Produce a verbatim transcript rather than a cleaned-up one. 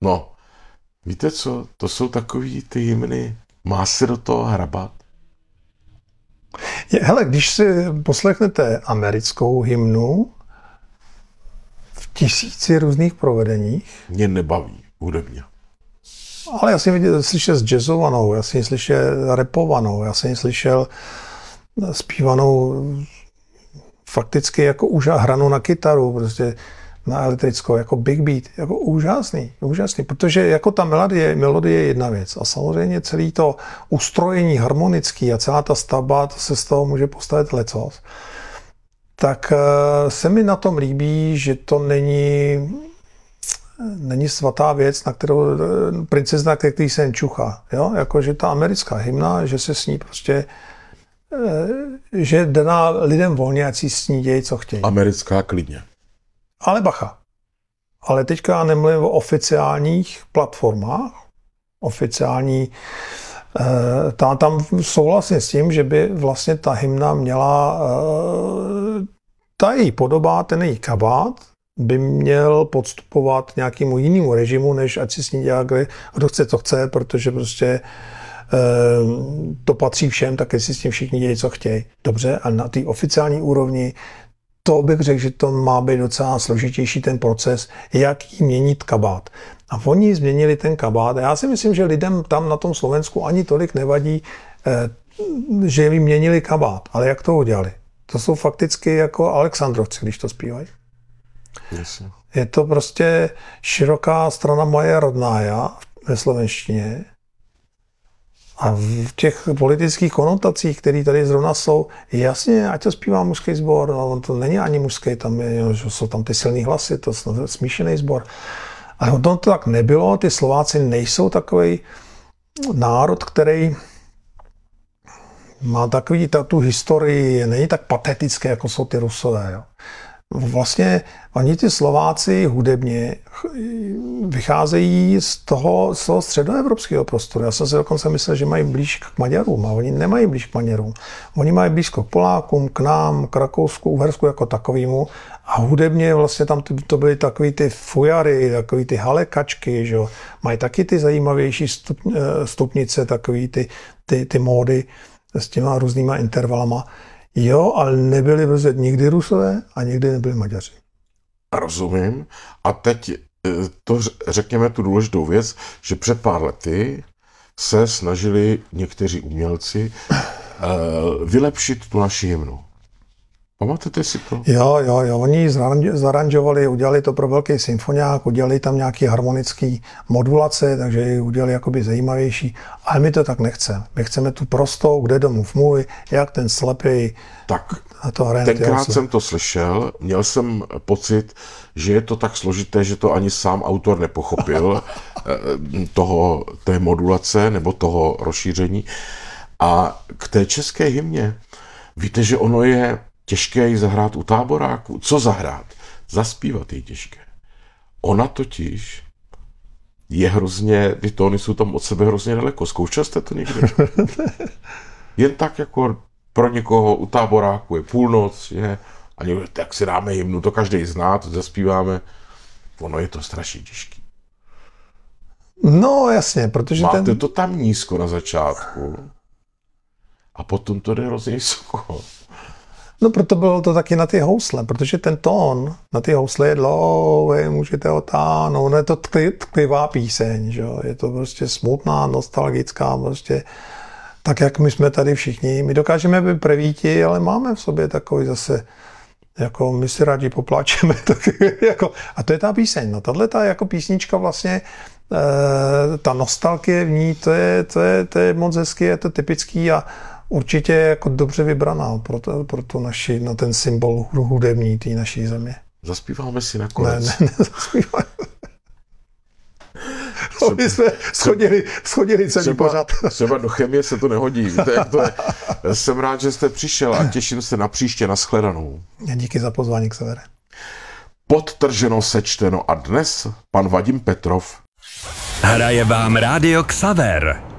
No, víte co, to jsou takový ty hymny, má se do toho hrabat. Je, hele, když si poslechnete americkou hymnu v tisíci různých provedeních. Mě nebaví hudebně. Ale já jsem viděl, slyšel jazzovanou, já jsem ji slyšel rapovanou, já jsem ji slyšel zpívanou fakticky jako už hranou na kytaru, prostě na elektrickou, jako big beat, jako úžasný, úžasný, protože jako ta melodie, melodie je jedna věc a samozřejmě celé to ustrojení harmonický a celá ta stavba, to se z toho může postavit lecos. Tak se mi na tom líbí, že to není není svatá věc, na kterou princezna, který se čuchá. Jo? Jako, že ta americká hymna, že se s ní prostě že daná lidem volně, ať si s ní dějí, co chtějí. Americká klidně. Ale bacha. Ale teďka nemluvím o oficiálních platformách. Oficiální ta, tam souhlasím s tím, že by vlastně ta hymna měla ta její podoba, ten její kabát by měl podstupovat nějakému jinému režimu, než ať si s ní dělá, kdo chce, co chce, protože prostě to patří všem, tak jestli s tím všichni dějí, co chtějí. Dobře, a na té oficiální úrovni to bych řekl, že to má být docela složitější ten proces, jak jí měnit kabát. A oni změnili ten kabát. A já si myslím, že lidem tam na tom Slovensku ani tolik nevadí, že jim měnili kabát. Ale jak to udělali? To jsou fakticky jako Alexandrovci, když to zpívají. Yes. Je to prostě široká strana moje rodnája ve slovenštině. A v těch politických konotacích, které tady zrovna jsou, jasně, ať to zpívá mužský sbor, no, on to není ani mužský, tam je, že jsou tam ty silný hlasy, to je smíšený sbor. Ale to, to tak nebylo, ty Slováci nejsou takový národ, který má takový, ta, tu historii, není tak patetické, jako jsou ty Rusové. Jo. Vlastně oni ty Slováci hudebně vycházejí z toho, z toho středoevropského prostoru. Já jsem si dokonce myslel, že mají blíž k Maďarům, a oni nemají blíž k Maďarům. Oni mají blízko k Polákům, k nám, k Rakousku, Uhersku jako takovému. A hudebně vlastně tam to byly takový ty fujary, takový ty halekačky, že jo. Mají taky ty zajímavější stup, stupnice, takový ty, ty, ty módy s těma různýma intervalama. Jo, ale nebyli prostě nikdy Rusové a nikdy nebyli Maďaři. Rozumím. A teď to řekněme tu důležitou věc, že před pár lety se snažili někteří umělci uh, vylepšit tu naši hymnu. Pamatujete si to? Jo, jo, jo. Oni ji zaranžovali, udělali to pro velký symfoniák, udělali tam nějaký harmonický modulace, takže ji udělali jakoby zajímavější. Ale my to tak nechceme. My chceme tu prostou, kde domov můj, jak ten slepý. Tak, tenkrát jsem to slyšel, měl jsem pocit, že je to tak složité, že to ani sám autor nepochopil toho, té modulace nebo toho rozšíření. A k té české hymně, víte, že ono je těžké ji zahrát u táboráku. Co zahrát? Zaspívat je těžké. Ona totiž je hrozně, ty tóny jsou tam od sebe hrozně daleko. Zkoušel jste to někdy? Jen tak jako pro někoho u táboráku je půlnoc, je, a někdo, tak si dáme hymnu, to každý zná, to zaspíváme. Ono je to strašně těžké. No jasně, protože máte ten... to tam nízko na začátku a potom to jde hrozně vysoko. No proto bylo to taky na ty housle, protože ten tón na ty housle je dlouhý, můžete otáhnout, no je to tklivá píseň, že? Je to prostě smutná, nostalgická, prostě tak, jak my jsme tady všichni. My dokážeme být prevíti, ale máme v sobě takový zase, jako my si rádi popláčeme, tak jako, a to je ta píseň. No tahle ta jako písnička vlastně, e, ta nostalgie v ní, to je, to je, to je moc hezky, je to typický a určitě jako dobře vybraná pro, to, pro to naši, na ten symbol hudební té naší země. Zaspíváme si nakonec. Ne, ne, nezaspíváme. No, my jsme schodili, schodili celý třeba, pořad. Třeba do chemie se to nehodí. Víte, jak to je? Jsem rád, že jste přišel a těším se na příště, na shledanou. Díky za pozvání, Xavere. Podtrženo, sečteno a dnes pan Vadim Petrov. Hraje vám Rádio Xaver.